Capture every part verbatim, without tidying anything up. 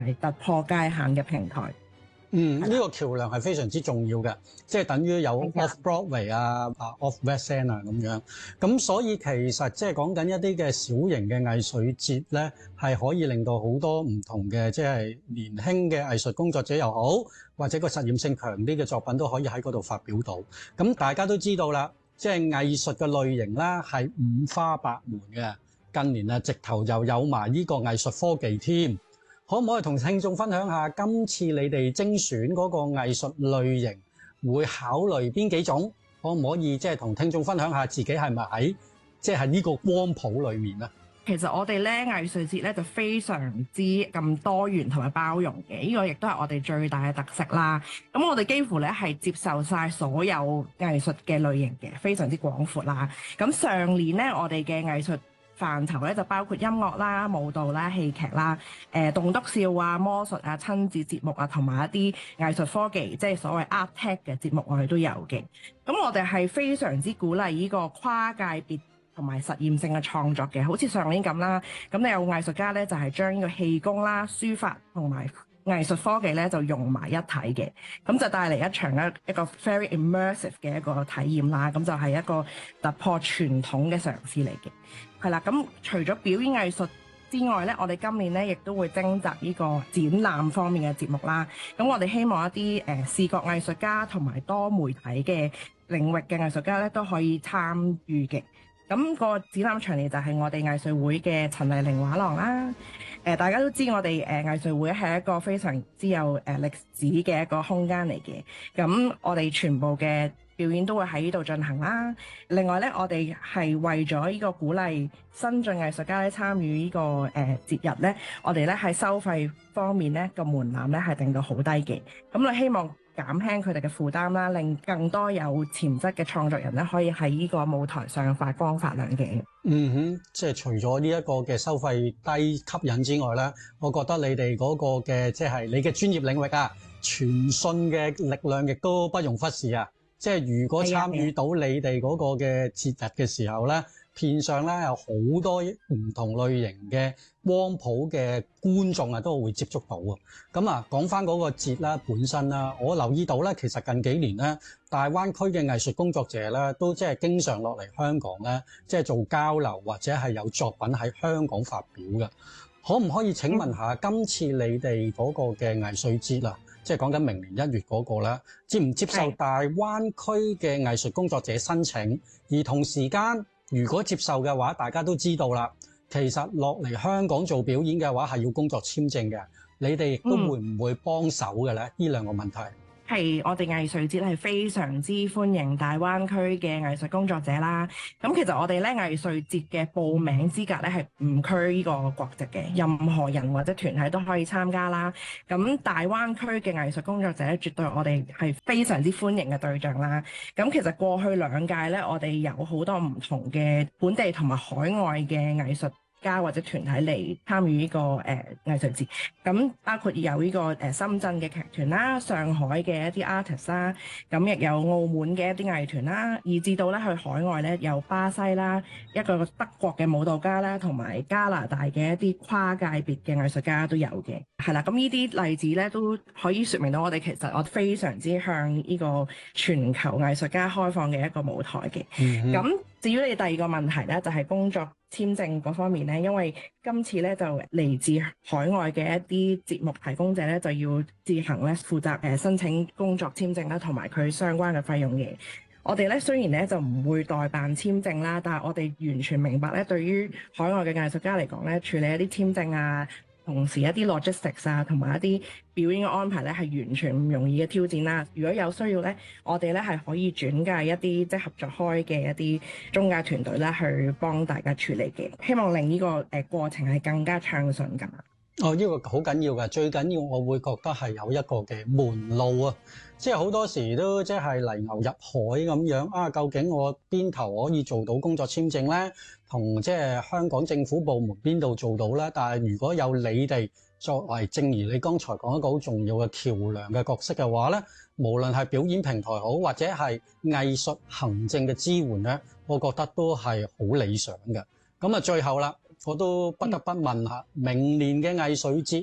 係突破界限嘅平台。 嗯，呢、這個橋樑係非常之重要嘅，即係等於有 Off Broadway 啊、啊 Off West End 啊咁樣。咁所以其實即係講緊一啲嘅小型嘅藝術節咧，係可以令到好多唔同嘅即係年輕嘅藝術工作者又好，或者個實驗性強啲嘅作品都可以喺嗰度發表到。咁大家都知道啦，即係藝術嘅類型啦係五花八門嘅。近年啊，直頭又有埋呢個藝術科技添。可唔可以同聽眾分享下今次你哋精選嗰個藝術類型會考慮邊幾種？可唔可以即係同聽眾分享下自己係咪喺即係呢個光譜裏面啊？ 其實我哋咧藝術節咧就非常之咁多元同埋包容嘅，呢個亦都係我哋最大嘅特色啦。咁我哋幾乎咧係接受晒所有藝術嘅類型嘅，非常之廣闊啦。咁上年咧我哋嘅藝術範疇咧就包括音樂啦、舞蹈啦、戲劇啦、誒棟篤笑啊、魔術啊、親子節目啊，同埋一啲藝術科技，即係所謂 art tech 嘅節目，我哋都有嘅。咁我哋係非常之鼓勵呢個跨界別同埋實驗性嘅創作嘅，好似上年咁啦。咁你有藝術家咧就係將呢個氣功啦、書法同埋藝術科技咧就融埋一體嘅，咁就帶嚟一場一一個 very immersive 嘅一個體驗啦。咁就係一個突破傳統嘅嘗試嚟嘅，係啦。咁除咗表演藝術之外咧，我哋今年咧亦都會徵集呢個展覽方面嘅節目啦。咁我哋希望一啲誒、呃、視覺藝術家同埋多媒體嘅領域嘅藝術家咧都可以參與嘅。咁個展覽場地就係我哋藝術會嘅陳麗玲畫廊啦。誒、呃，大家都知我哋誒、呃、藝術會係一個非常之有誒、呃、歷史嘅一個空間嚟嘅。咁我哋全部嘅表演都會喺呢度進行啦。另外咧，我哋係為咗呢個鼓勵新進藝術家咧參與呢、這個誒、呃、節日咧，我哋咧喺收費方面咧個門檻咧係定到好低嘅。咁我希望減輕佢哋嘅負擔啦，令更多有潛質嘅創作人咧可以喺呢個舞台上發光發亮嘅。 嗯哼，即係除咗呢一個嘅收費低吸引之外咧，我覺得你哋嗰個嘅即係你嘅專業領域啊，傳訊嘅力量亦都不容忽視啊！即係如果參與到你哋嗰個嘅節日嘅時候咧，片上咧有好多唔同類型嘅光譜嘅觀眾啊，都會接觸到啊。咁啊，講翻嗰個節啦本身啦，我留意到咧，其實近幾年咧，大灣區嘅藝術工作者咧，都即係經常落嚟香港咧，即係做交流或者係有作品喺香港發表嘅。可唔可以請問下，今次你哋嗰個嘅藝術節啊？即係講緊明年一月嗰個啦，接唔接受大灣區嘅藝術工作者申請？而同時間，如果接受嘅話，大家都知道啦，其實落嚟香港做表演嘅話係要工作簽證嘅，你哋亦都會唔會幫手嘅咧？呢、嗯、兩個問題。係我哋藝術節係非常之歡迎大灣區嘅藝術工作者啦。咁其實我哋咧藝術節嘅報名資格咧係唔拘呢個國籍嘅，任何人或者團體都可以參加啦。咁大灣區嘅藝術工作者咧，絕對我哋係非常之歡迎嘅對象啦。咁其實過去兩屆咧，我哋有好多唔同嘅本地同埋海外嘅藝術家或者團體嚟參與呢個誒、呃、藝術節，咁包括有呢、這個誒、呃、深圳嘅劇團啦、上海嘅一啲 artist 啦，咁亦有澳門嘅一啲藝團啦，以至到咧去海外咧有巴西啦，一個德國嘅舞蹈家啦，同埋加拿大嘅一啲跨界別嘅藝術家都有嘅，係啦，咁呢啲例子咧都可以說明到我哋其實我非常之向呢個全球藝術家開放嘅一個舞台嘅。咁、嗯、至於你第二個問題咧，就係、是、工作簽證嗰方面咧，因為今次咧就嚟自海外嘅一啲節目提供者咧，就要自行咧負責誒申請工作簽證啦，同埋佢相關嘅費用嘅。我哋咧雖然咧就唔會代辦簽證啦，但係我哋完全明白咧，對於海外嘅藝術家嚟講咧，處理一啲簽證啊，同時一啲 logistics 啊，同埋一啲表演嘅安排咧，係完全唔容易嘅挑戰啦。如果有需要咧，我哋咧係可以轉介一啲即係合作開嘅一啲中介團隊咧，去幫大家處理嘅。希望令呢個誒過程係更加暢順㗎。 哦，呢個好緊要㗎，最緊要我會覺得係有一個嘅門路啊，即係好多時都即係泥牛入海咁樣啊。究竟我邊頭可以做到工作簽證咧？同即係香港政府部門邊度做到咧？但係如果有你哋作為，正如你剛才講一個好重要嘅橋梁嘅角色嘅話咧，無論係表演平台好，或者係藝術行政嘅支援咧，我覺得都係好理想嘅。咁啊，最後啦，我都不得不問下，明年嘅藝術節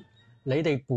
你哋